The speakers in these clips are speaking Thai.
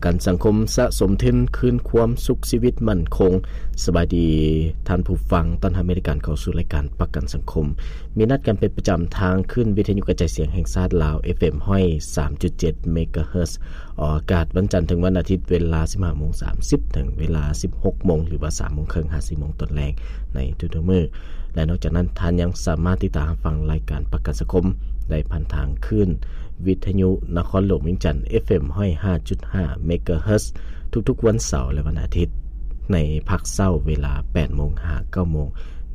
กันสังคมสะสมทุนคืนความสุขชีวิตมั่นคงสบายดีท่านผู้ฟังต้อนรับอเมริกันเข้าสู่รายการประกันสังคมมีนัดกันเป็นประจำทางขึ้นวิทยุกระจายเสียงแห่งชาติลาว FM ห้อย 3.7 เมกะเฮิรตซ์ออกอากาศวันจันทร์ถึงวันอาทิตย์เวลา 15:30 ถึงเวลา 16:00 นหรือว่า 3:30 น 4:00 นตอนแรงในทุกๆมื้อและนอกจากนั้นท่านยังสามารถติดตามฟังรายการประกันสังคมได้ผ่านทางขึ้นวิทยุนครหลวงเวียงจันทน์ FM ห้อย 5.5 เมกะเฮิรตซ์ทุกๆวันเสาร์และวันอาทิตย์ในภาคเช้าเวลา 8:00 น 9:00 น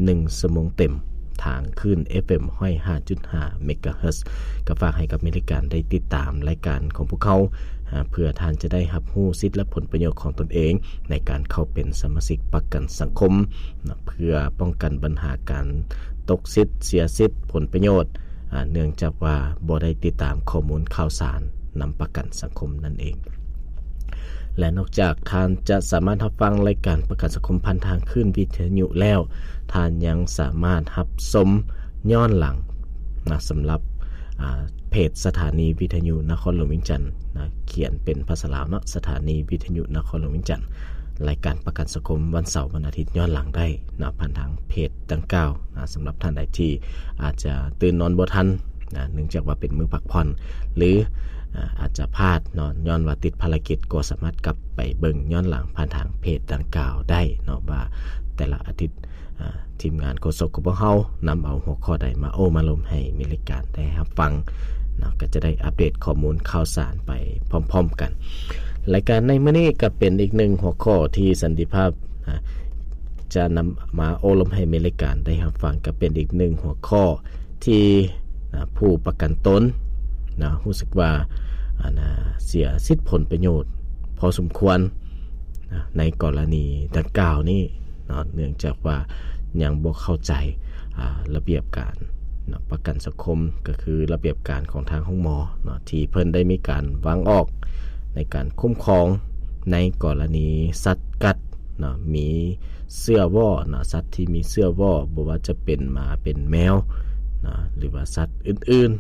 1 ชั่วโมงเต็มทางขึ้น FM ห้อย 5.5 เมกะเฮิรตซ์ก็ฝากให้กับอเมริกันได้ติดตามรายการของพวกเขาเพื่อท่านจะได้รับรู้สิทธิและผลประโยชน์ของตนเองในการเข้าเป็นสมาชิกประกันสังคมเพื่อป้องกันปัญหาการตกสิทธิ์เสียสิทธิ์ผลประโยชน์เนื่องจากว่าบ่ได้ติดตามข้อมูลข่าวสารนำประกันสังคมนั่นเองและนอกจากท่านจะสามารถรับฟังรายการประกันสังคมผ่านทางคลื่นวิทยุแล้วท่านยังสามารถรับชมย้อนหลังสำหรับเพจสถานีวิทยุนครหลวงเวียงจันทน์เขียนเป็นภาษาลาวเนาะสถานีวิทยุนครหลวงเวียงจันทน์รายการประกันสังคมวันเสาร์วันอาทิตย์ย้อนหลังได้ผ่านทางเพจดังกล่าวสำหรับท่านใดที่อาจจะตื่นนอนบ่ทันเนื่องจากว่าเป็นมื้อพักผ่อนหรืออาจจะพลาดนอนย้อนว่าติดภารกิจก็สามารถกลับไปเบิ่งย้อนหลังผ่านทางเพจดังกล่าวได้เนาะว่าแต่ละอาทิตย์ทีมงานโฆษกของพวกเฮานำเอาหัวข้อใดมามาลมให้มีรายการได้รับฟังเนาะก็จะได้อัปเดตข้อมูลข่าวสารไปพร้อมๆกันรายการในมื้อนี้ก็เป็นอีกหนึ่งหัวข้อที่สันติภาพจะนำมาลมให้มีรายการได้รับฟังก็เป็นอีกหนึ่งหัวข้อที่ผู้ประกันตนรู้สึกว่าเสียสิทธิผลประโยชน์พอสมควรในกรณีดังกล่าวนี้เนื่องจากว่ายังบ่เข้าใจระเบียบการประกันสังคมก็คือระเบียบการของทางห้องหมอที่เพิ่นได้มีการวางออกในการคุ้มครองในกรณีสัตว์กัดมีเสื้อว่อสัตว์ที่มีเสื้อว่อบ่ว่าจะเป็นหมาเป็นแมวหรือว่าสัตว์อื่นๆ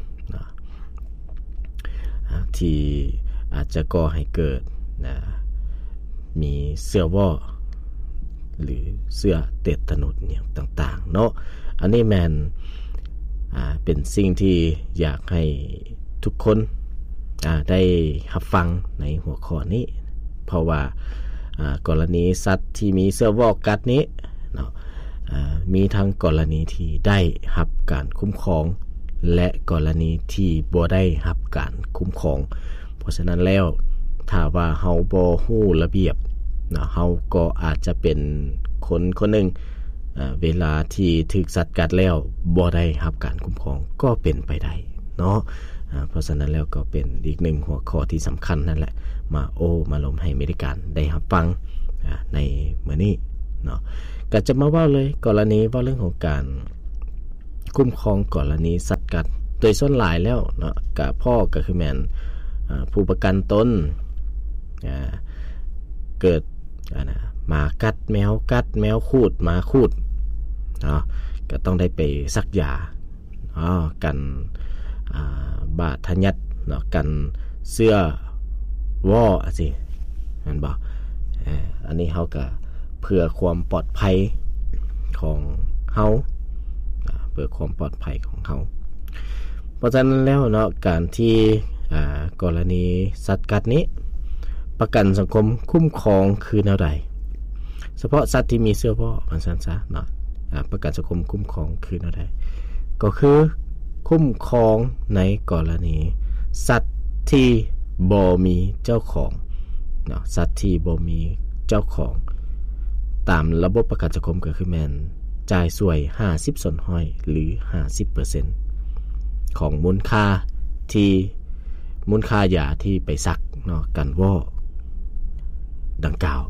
ที่อาจจะก่อให้เกิดมีเสื้อว่อหรือเสื้อเตตนุสอย่างต่างๆเนาะอันนี้แม่นเป็นสิ่งที่อยากให้ทุกคนได้รับฟังในหัวข้อนี้เพราะว่ากรณีสัตว์ที่มีเสื้อว่อกัดนี้เนาะมีทั้งกรณีที่ได้รับการคุ้มครองและกรณีที่บ่ได้รับการคุ้มครองเพราะฉะนั้นแล้วถ้าว่าเฮาบ่ฮู้ระเบียบเฮาก็อาจจะเป็นคนหนึ่งเวลาที่ถูกสัตว์กัดแล้วบ่ได้รับการคุ้มครองก็เป็นไปได้เนาะเพราะฉะนั้นแล้วก็เป็นอีกหนึ่งหัวข้อที่สำคัญนั่นแหละมาลมให้อเมริกันได้รับฟังในมื้อนี้เนาะก็จะมาเว้าเลยกรณีเรื่องของการคุ้มครองกรณีสัตว์กัดโดยส่วนหลายแล้วเนาะกับพ่อก็คือแม่นผู้ประกันตนเกิดหมากัดแมวกัดแมวคูดหมาคูดเนาะก็ต้องได้ไปซักยากันบาดทะยัดเนาะกันเสื้อว่อสิแม่นบ่อันนี้เฮาก็เพื่อความปลอดภัยของเฮาเพื่อความปลอดภัยของเฮาเพราะฉะนั้นแล้วเนาะการที่กรณีสัตว์กัดนี้ประกันสังคมคุ้มครองคือแนวใดเฉพาะสัตว์ที่มีเสื้อว่อมันซั่นซะเนาะประกันสังคมคุ้มครองคือแนวใดก็คือคุ้มครองในกรณีสัตว์ที่บ่มีเจ้าของเนาะสัตว์ที่บ่มีเจ้าของตามระบบประกันสังคมก็คือแม่นจ่ายส่วย50ส่วนห้อยหรือ 50% ของมูลค่ายาที่ไปซักเนาะกันว่อดังกล่าว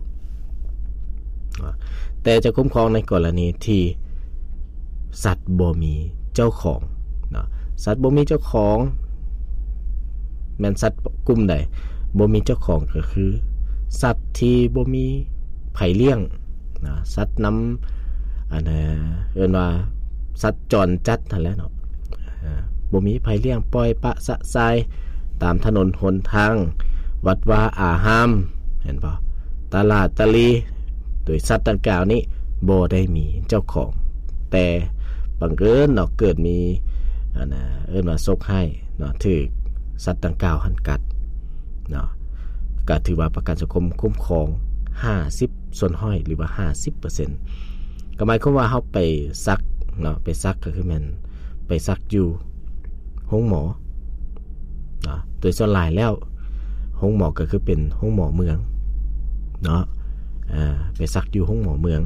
แต่จะคุ้มครองในกรณีที่สัตว์บ่มีเจ้าของเนาะสัตว์บ่มีเจ้าของแม่นสัตว์กลุ่มใดบ่มีเจ้าของก็คือสัตว์ที่บ่มีไผเลี้ยงนะสัตว์นำเอิ้นว่าสัตว์จรจัดนั่นแหละเนาะบ่มีไผเลี้ยงปล่อยปะสะทรายตามถนนหนทางวัดว่าอาหามเห็นบ่ตลาดตะลีโดยสัตว์ดังกล่าวนี้บ่ได้มีเจ้าของแต่บังเอิญเนาะเกิดมีเอิ้นว่าซกให้เนาะถูกสัตว์ดังกล่าวหันกัดเนาะก็ถือว่าประกันสังคมคุ้มครอง50ส่วนห้อยหรือว่า 50% ก็หมายความว่าเฮาไปซักเนาะไปซักก็คือแม่นไปซักอยู่โรงหมอเนาะโดยส่วนหลายแล้วโรงหมอก็คือเป็นโรงหมอเมืองเนาะไปซักอยู่โรงหมอเมือง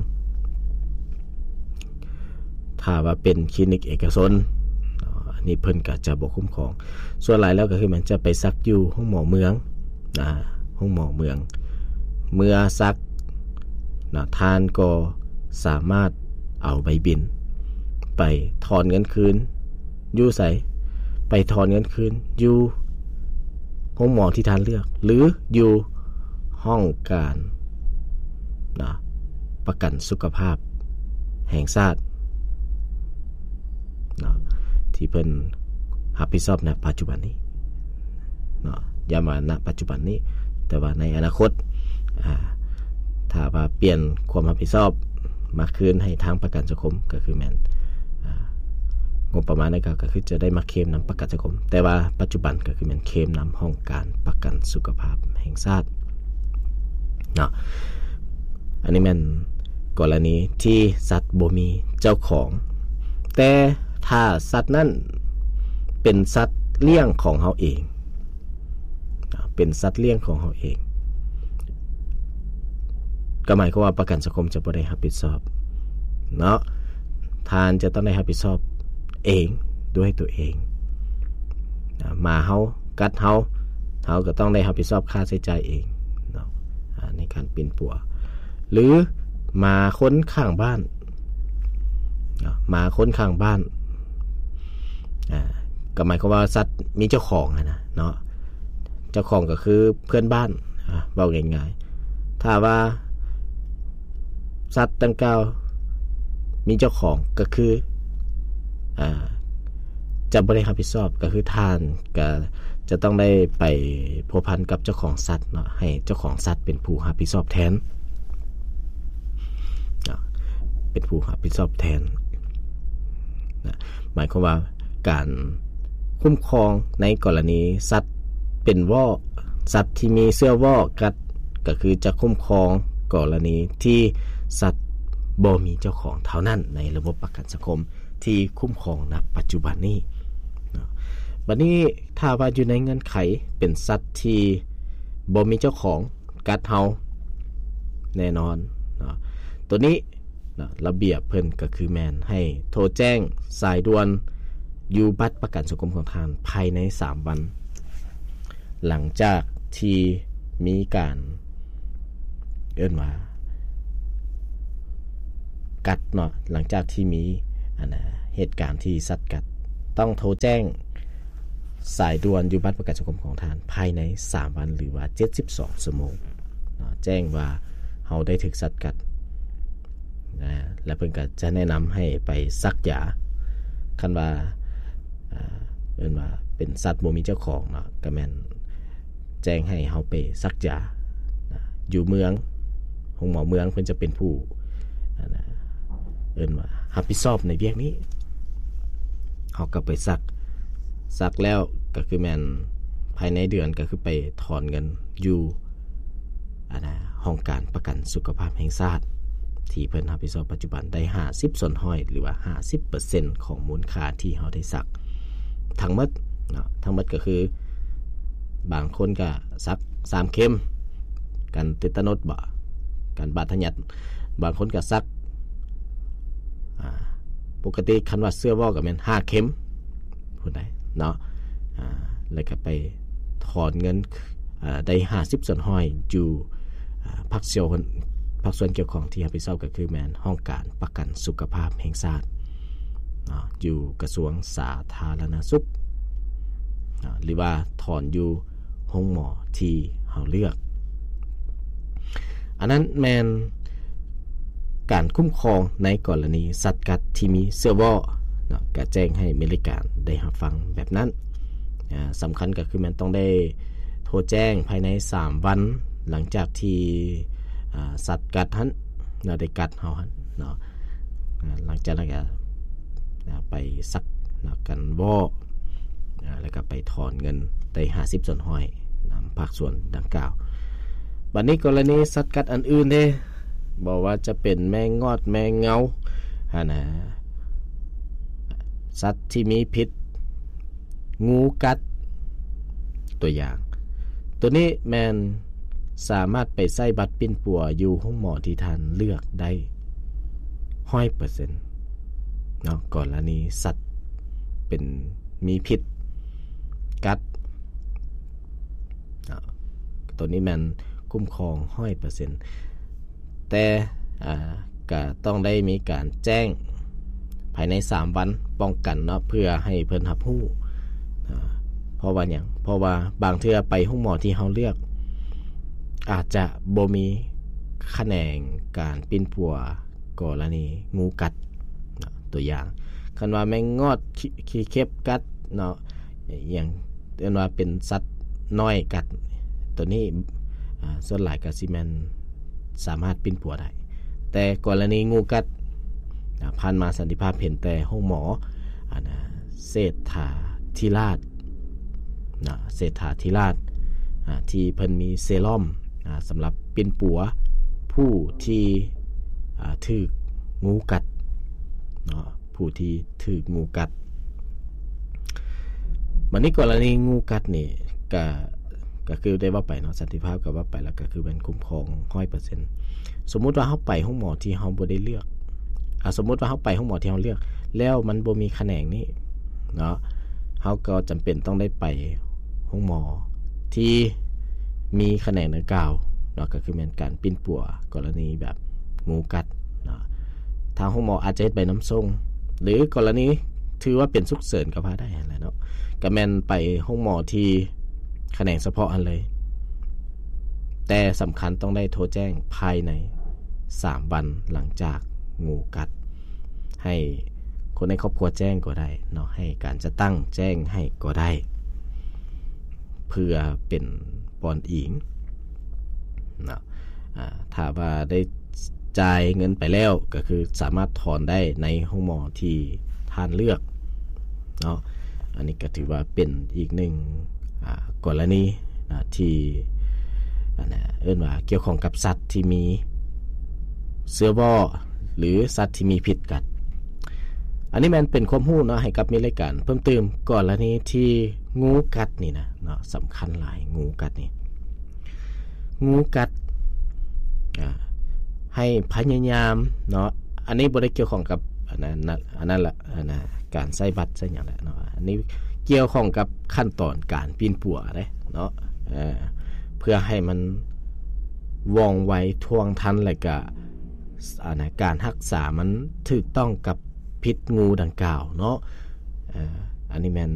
ถ้าว่าเป็นคลินิกเอกชนอันนี้เพิ่นก็จะบ่คุ้มครองส่วนหลายแล้วก็คือมันจะไปซักอยู่โรงหมอเมืองโรงหมอเมืองเมื่อซักทานก็สามารถเอาใบบินไปถอนเงินคืนอยู่ไสไปถอนเงินคืนอยู่ห้องหมอที่ทานเลือกหรืออยู่ห้องการประกันสุขภาพแห่งชาติที่เพิ่นรับผิดชอบในปัจจุบันนี้อย่ามาณปัจจุบันนี้แต่ว่าในอนาคตถ้าว่าเปลี่ยนความรับผิดชอบมาคืนให้ทางประกันสังคมก็คือแม่นงบประมาณนั้นก็คือจะได้มาเคลมนำประกันสังคมแต่ว่าปัจจุบันก็คือแม่นเคลมนำห้องการประกันสุขภาพแห่งชาติเนาะอันนี้แม่นกรณีที่สัตว์บ่มีเจ้าของแต่ถ้าสัตว์นั้นเป็นสัตว์เลี้ยงของเฮาเองเป็นสัตว์เลี้ยงของเฮาเองก็หมายความว่าประกันสังคมจะบ่ได้รับผิดชอบเนาะทานจะต้องได้รับผิดชอบเองด้วยตัวเองมาเฮากัดเฮาก็ต้องได้รับผิดชอบค่าใช้จ่ายเองเนาะในการปีนปัวหรือมาค้นข้างบ้านมาค้นข้างบ้านก็หมายความว่าสัตว์มีเจ้าของนะเนาะเจ้าของก็คือเพื่อนบ้านเว้าง่ายๆถ้าว่าสัตว์ดังกล่าวมีเจ้าของก็คือจะบ่ได้รับผิดชอบก็คือทานก็จะต้องได้ไปพัวพันกับเจ้าของสัตว์เนาะให้เจ้าของสัตว์เป็นผู้รับผิดชอบแทนเป็นผู้รับผิดชอบแทนหมายความว่าการคุ้มครองในกรณีสัตว์เป็นว่อสัตว์ที่มีเสื้อว่อกัดก็คือจะคุ้มครองกรณีที่สัตว์บ่มีเจ้าของเท่านั้นในระบบประกันสังคมที่คุ้มครองณปัจจุบันนี้บัดนี้ถ้าว่าอยู่ในเงื่อนไขเป็นสัตว์ที่บ่มีเจ้าของกัดเฮาแน่นอนตัวนี้ระเบียบเพิ่นก็คือแม่นให้โทรแจ้งสายด่วนอยู่บัตรประกันสังคมของทานภายใน3วันหลังจากที่มีการเอิ้นว่ากัดเนาะหลังจากที่มีเหตุการณ์ที่สัตว์กัดต้องโทรแจ้งสายด่วนอยู่บัตรประกันสังคมของทานภายใน3วันหรือว่า72ชั่วโมงแจ้งว่าเฮาได้ถูกสัตว์กัดและเพิ่นก็จะแนะนำให้ไปซักยาคันว่าเอิ้นว่าเป็นสัตว์บ่มีเจ้าของเนาะก็แม่นแจ้งให้เฮาไปซักยาอยู่เมืองโรงหมอเมืองเพิ่นจะเป็นผู้เอิ้นว่ารับผิดชอบในเรื่องนี้เฮาก็ไปซักแล้วก็คือแม่นภายในเดือนก็คือไปถอนเงินอยู่ห้องการประกันสุขภาพแห่งชาติที่เพิ่นรับผิดชอบปัจจุบันได้50ส่วนห้อยหรือว่า 50% ของมูลค่าที่เฮาได้ซักทั้งหมดเนาะทั้งหมดก็คือบางคนก็ซัก3เข็มกันติตานสบ่กันบาดทะยัดบางคนก็ซักปกติคันว่าเสื้อวอก็แม่น5เข็มพูดได้เนาะแล้วก็ไปถอนเงินได้50ส่วนห้อยอยู่ภาคส่วนเกี่ยวข้องที่รับผิดชอบก็คือแม่นห้องการประกันสุขภาพแห่งชาติอยู่กระทรวงสาธารณสุขหรือว่าถอนอยู่ห้องหมอที่เฮาเลือกอันนั้นแม่นการคุ้มครองในกรณีสัตว์กัดที่มีเสื้อวอก็แจ้งให้บริการได้รับฟังแบบนั้นสำคัญก็คือมันต้องได้โทรแจ้งภายใน3วันหลังจากที่สัตว์กัดหันได้กัดเฮาหันเนาะหลังจากนั้นก็ไปซักกันบ่แล้วก็ไปถอนเงินได้50ส่วนห้อยนำภาคส่วนดังกล่าวบัดนี้กรณีสัตว์กัดอันอื่นเด้บอกว่าจะเป็นแมงงอดแมงเงานะสัตว์ที่มีพิษงูกัดตัวอย่างตัวนี้แมนสามารถไปใส่บัตรปิ้นปัวอยู่ห้องหมอที่ท่านเลือกได้ 100% เนาะก่อนละนี้สัตว์เป็นมีพิษกัดตัวนี้แมนคุ้มครอง 100% แต่ก็ต้องได้มีการแจ้งภายใน3วันป้องกันเนาะเพื่อให้เพิ่นรับรู้เพราะว่าหยังเพราะว่าบางเทื่อไปห้องหมอที่เฮาเลือกอาจจะบ่มีแขนงการปิ้นปัวกรณีงูกัดตัวอย่างคันว่าแมงงอดขี้เข็บกัดเนาะอย่างเรียกว่าเป็นสัตว์น้อยกัดตัวนี้ส่วนหลายก็สิแม่นสามารถปิ้นปัวได้แต่กรณีงูกัดผ่านมาสันติภาพเห็นแต่ห้องหมอเศรษฐาธิราชเศรษฐาธิราชที่เพิ่นมีเซรั่มสำหรับปิ้นปัวผู้ที่ถูกงูกัดเนาะผู้ที่ถูกงูกัดวันนี้กรณีงูกัดนี่ก็คือได้ว่าไปเนาะสันติภาพก็ว่าไปแล้วก็คือเป็นคุ้มครอง 100% สมมุติว่าเฮาไปห้องหมอที่เฮาบ่ได้เลือกสมมุติว่าเฮาไปห้องหมอที่เฮาเลือกแล้วมันบ่มีแขนงนี้เนาะเฮาก็จำเป็นต้องได้ไปห้องหมอที่มีแขนงดังกล่าวเนาะก็คือเป็นการปิ้นปัวกรณีแบบงูกัดเนาะทางห้องหมออาจจะเฮ็ดใบน้ำส่งหรือกรณีถือว่าเป็นฉุกเฉินก็พาได้นั่นแหละเนาะก็แม่นไปห้องหมอที่แขนงเฉพาะอันเลยแต่สำคัญต้องได้โทรแจ้งภายใน3วันหลังจากงูกัดให้คนในครอบครัวแจ้งก็ได้เนาะให้การจะตั้งแจ้งให้ก็ได้เพื่อเป็นปอนอิงเนาะถ้าว่าได้จ่ายเงินไปแล้วก็คือสามารถถอนได้ในห้องหมอที่ท่านเลือกเนาะอันนี้ก็ถือว่าเป็นอีกหนึ่งกรณีที่เอิ้นว่าเกี่ยวข้องกับสัตว์ที่มีเชื้อบ่หรือสัตว์ที่มีพิษกัดอันนี้มันเป็นความรู้เนาะให้กับมีรายการเพิ่มเติมกรณีที่งูกัดนี่นะเนาะสำคัญหลายงูกัดนี่งูกัดให้พยายามเนาะอันนี้บ่ได้เกี่ยวข้องกับอันนั้นละการใส่บัตรใส่หยังละเนาะอันนี้เกี่ยวข้องกับขั้นตอนการปีนปัวเด้เนาะเพื่อให้มันว่องไวท่วงทันแล้วก็การรักษามันถูกต้องกับพิษงูดังกล่าวเนาะอันนี้แม่น